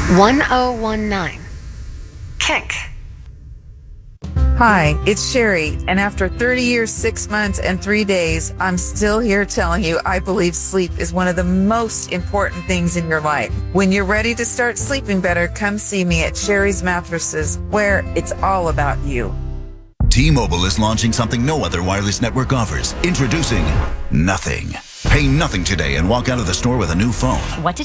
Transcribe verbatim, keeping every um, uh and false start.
one oh one nine. Kink. Hi, it's Sherry, and after thirty years, six months, and three days, I'm still here telling you I believe sleep is one of the most important things in your life. When you're ready to start sleeping better, come see me at Sherry's Mattresses, where it's all about you. T-Mobile is launching something no other wireless network offers. Introducing Nothing. Pay nothing today and walk out of the store with a new phone. What did